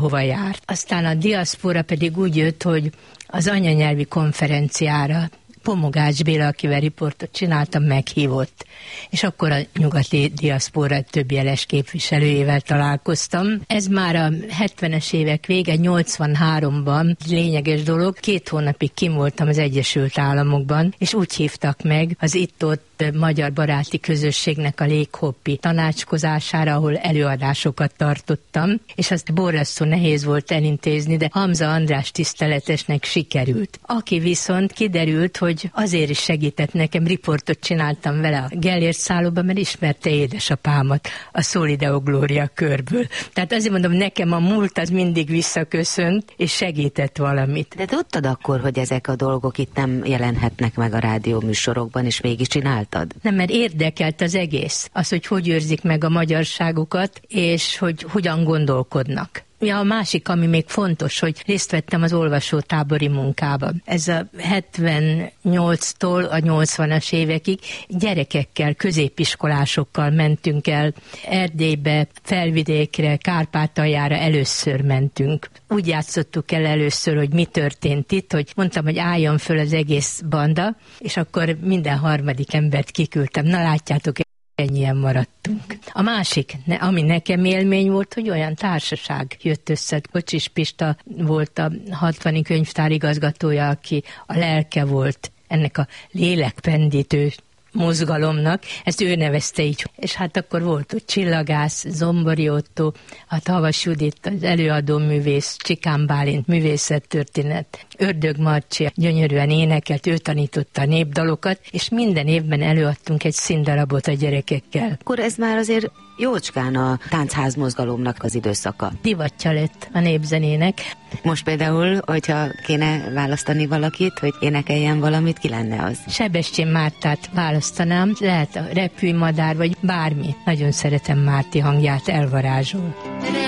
hova járt. Aztán a diaszpora pedig úgy jött, hogy az anyanyelvi konferenciára Pomogács Béla, akivel riportot csináltam, meghívott. És akkor a nyugati diaszpora több jeles képviselőjével találkoztam. Ez már a 70-es évek vége, 83-ban lényeges dolog. 2 hónapig kim voltam az Egyesült Államokban, és úgy hívtak meg az itt-ott magyar baráti közösségnek a léghoppi tanácskozására, ahol előadásokat tartottam, és azt borzasztó nehéz volt elintézni, de Hamza András tiszteletesnek sikerült. Aki viszont kiderült, hogy azért is segített nekem, riportot csináltam vele a Gellért szállóban, mert ismerte édesapámat a Solideo Gloria körből. Tehát azért mondom, nekem a múlt az mindig visszaköszönt, és segített valamit. De tudtad akkor, hogy ezek a dolgok itt nem jelenhetnek meg a rádióműsorokban, és mégis csináltad? Nem, mert érdekelt az egész. Az, hogy őrzik meg a magyarságukat, és hogy hogyan gondolkodnak. Ja, a másik, ami még fontos, hogy részt vettem az olvasótábori munkában. Ez a 78-tól a 80-as évekig gyerekekkel, középiskolásokkal mentünk el Erdélybe, Felvidékre, Kárpátaljára először mentünk. Úgy játszottuk el először, hogy mi történt itt, hogy mondtam, hogy álljon föl az egész banda, és akkor minden harmadik embert kiküldtem. Na látjátok, ennyien maradtunk. A másik, ami nekem élmény volt, hogy olyan társaság jött össze. Kocsis Pista volt a 60. könyvtár igazgatója, aki a lelke volt ennek a lélekpendítő mozgalomnak, ezt ő nevezte így. És hát akkor volt ott Csillagász, Zombori Ottó, a Havas Judit, az előadó művész, Csikán Bálint, művészettörténet, Ördög Marcsi gyönyörűen énekelt, ő tanította a népdalokat, és minden évben előadtunk egy színdarabot a gyerekekkel. Akkor ez már azért jócskán a táncházmozgalomnak az időszaka. Divatja lett a népzenének. Most például, hogyha kéne választani valakit, hogy énekeljen valamit, ki lenne az? Sebestyén Mártát választanám, lehet a Repülj madár, vagy bármi. Nagyon szeretem Márti hangját, elvarázsol.